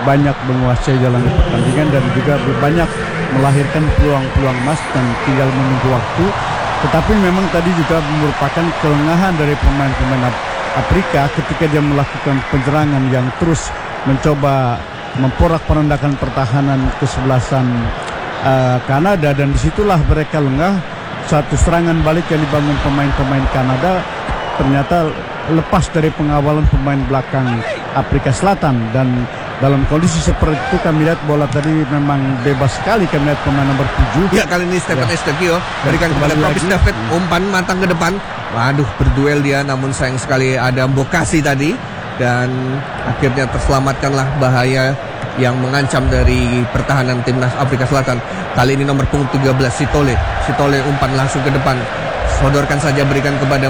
banyak menguasai dalam pertandingan dan juga banyak melahirkan peluang-peluang emas dan tinggal menunggu waktu. Tetapi memang tadi juga merupakan kelengahan dari pemain-pemain Afrika ketika dia melakukan penyerangan yang terus mencoba memporak-porandakan pertahanan kesebelasan Kanada, dan disitulah mereka lengah. Satu serangan balik yang dibangun pemain-pemain Kanada ternyata lepas dari pengawalan pemain belakang Afrika Selatan, dan dalam kondisi seperti itu kami lihat bola tadi memang bebas sekali. Kami lihat pemain nomor 7. Ya, kali ini Stefan Eustáquio berikan kepada Provis David, umpan matang ke depan. Waduh, berduel dia, namun sayang sekali ada Mbokasi tadi, dan akhirnya terselamatkanlah bahaya yang mengancam dari pertahanan timnas Afrika Selatan. Kali ini nomor punggung 13 Sitole umpan langsung ke depan, sodorkan saja, berikan kepada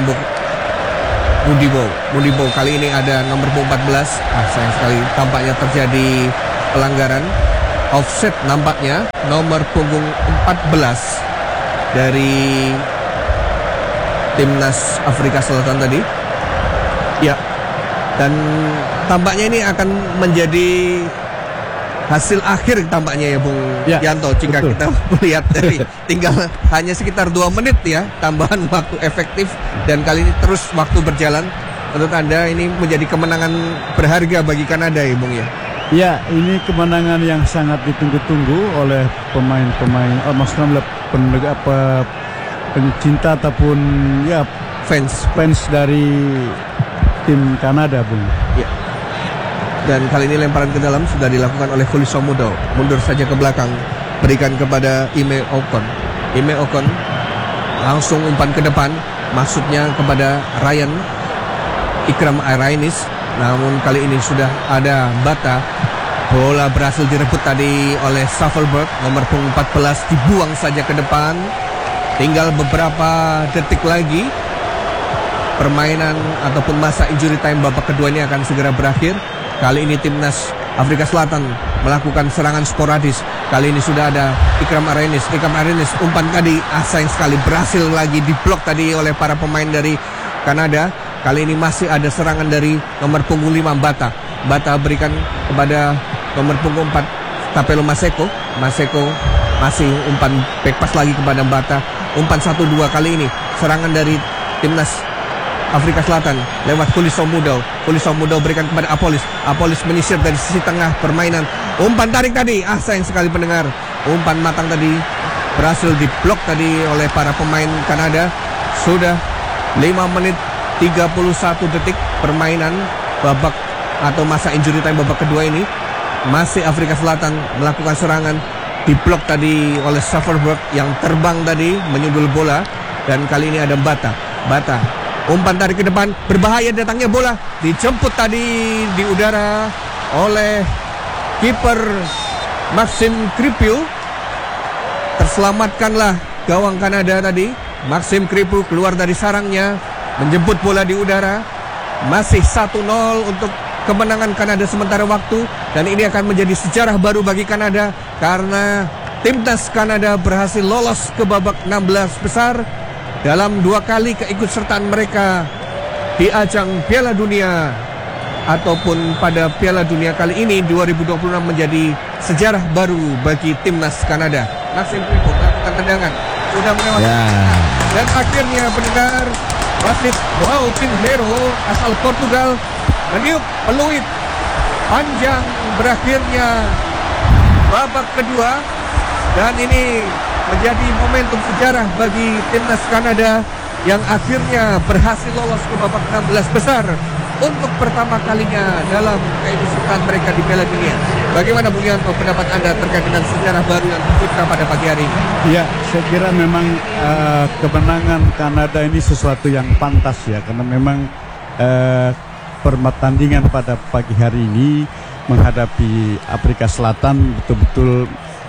Mudibo. Kali ini ada nomor punggung 14. Sayang sekali tampaknya terjadi pelanggaran offset, nampaknya nomor punggung 14 dari timnas Afrika Selatan tadi. Ya, dan tampaknya ini akan menjadi hasil akhir tampaknya ya Bung Yanto, jika kita melihat dari tinggal hanya sekitar 2 menit ya tambahan waktu efektif, dan kali ini terus waktu berjalan. Menurut Anda ini menjadi kemenangan berharga bagi Kanada ya Bung ya? Ya, ini kemenangan yang sangat ditunggu-tunggu oleh pemain-pemain, maksudnya pencinta ataupun ya fans dari tim Kanada Bung. Ya. Dan kali ini lemparan ke dalam sudah dilakukan oleh Khuliso Mudo. Mundur saja ke belakang, berikan kepada Ime Ocon langsung umpan ke depan, maksudnya kepada Ryan Ikram Arainis. Namun kali ini sudah ada Bata. Bola berhasil direbut tadi oleh Safelberg, nomor punggung 14, dibuang saja ke depan. Tinggal beberapa detik lagi permainan ataupun masa injury time babak kedua ini akan segera berakhir. Kali ini timnas Afrika Selatan melakukan serangan sporadis. Kali ini sudah ada Ikram Arainis, umpan tadi sayang sekali berhasil lagi diblok tadi oleh para pemain dari Kanada. Kali ini masih ada serangan dari nomor punggung 5 Bata berikan kepada nomor punggung 4 Tapelo Maseko masih umpan back pass lagi kepada Bata. Umpan 1-2 kali ini serangan dari timnas Afrika Selatan lewat Khuliso Mudo berikan kepada Apolis menyisir dari sisi tengah permainan. Umpan tarik tadi, sayang sekali pendengar, umpan matang tadi berhasil diblok tadi oleh para pemain Kanada. Sudah 5 menit 31 detik permainan babak atau masa injury time babak kedua ini. Masih Afrika Selatan melakukan serangan, diblok tadi oleh Safelberg yang terbang tadi menyundul bola, dan kali ini ada Bata umpan tarik ke depan, berbahaya datangnya bola, dijemput tadi di udara oleh kiper Maxime Crépeau. Terselamatkanlah gawang Kanada tadi. Maxime Crépeau keluar dari sarangnya, menjemput bola di udara. Masih 1-0 untuk kemenangan Kanada sementara waktu, dan ini akan menjadi sejarah baru bagi Kanada karena timnas Kanada berhasil lolos ke babak 16 besar dalam 2 kali keikutsertaan mereka di ajang Piala Dunia, ataupun pada Piala Dunia kali ini 2026 menjadi sejarah baru bagi timnas Kanada. Maxime Crépeau melakukan tendangan, sudah melewati dan akhirnya pendengar, wasit João Pinheiro asal Portugal meniup peluit panjang berakhirnya babak kedua, dan ini menjadi momentum sejarah bagi timnas Kanada yang akhirnya berhasil lolos ke babak 16 besar untuk pertama kalinya dalam keikutsertaan mereka di Piala Dunia. Bagaimana Bung Yanto pendapat Anda terkait dengan sejarah baru yang tercipta pada pagi hari ini? Ya, saya kira memang kemenangan Kanada ini sesuatu yang pantas ya, karena memang pertandingan pada pagi hari ini menghadapi Afrika Selatan betul-betul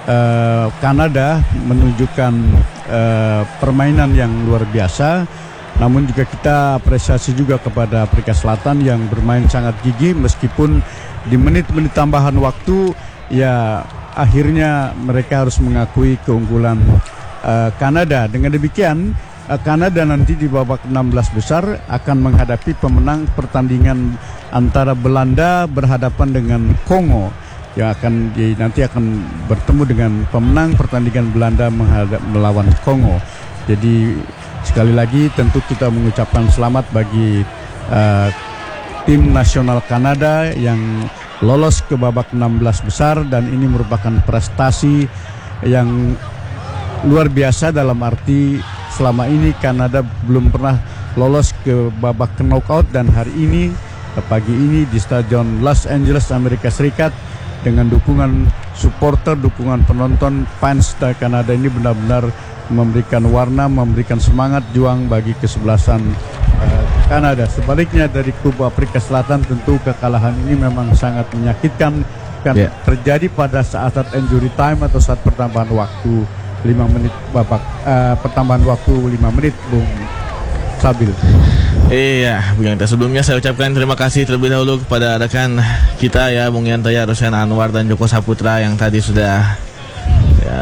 Kanada menunjukkan permainan yang luar biasa. Namun juga kita apresiasi juga kepada Afrika Selatan yang bermain sangat gigih, meskipun di menit-menit tambahan waktu ya akhirnya mereka harus mengakui keunggulan Kanada. Dengan demikian Kanada nanti di babak 16 besar akan menghadapi pemenang pertandingan antara Belanda berhadapan dengan Kongo. yang nanti akan bertemu dengan pemenang pertandingan Belanda melawan Kongo. Jadi sekali lagi tentu kita mengucapkan selamat bagi tim nasional Kanada yang lolos ke babak 16 besar, dan ini merupakan prestasi yang luar biasa dalam arti selama ini Kanada belum pernah lolos ke babak knockout, dan hari ini pagi ini di Stadion Los Angeles Amerika Serikat dengan dukungan supporter, dukungan penonton, fans dari Kanada ini benar-benar memberikan warna, memberikan semangat juang bagi kesebelasan Kanada. Sebaliknya dari kubu Afrika Selatan, tentu kekalahan ini memang sangat menyakitkan karena terjadi pada saat injury time atau saat pertambahan waktu 5 menit pertambahan waktu 5 menit, Bung Sabil. Iya, Bung Yanta. Sebelumnya saya ucapkan terima kasih terlebih dahulu kepada rekan kita ya, Bung Yanta ya, Rusyan Anwar dan Joko Saputra yang tadi sudah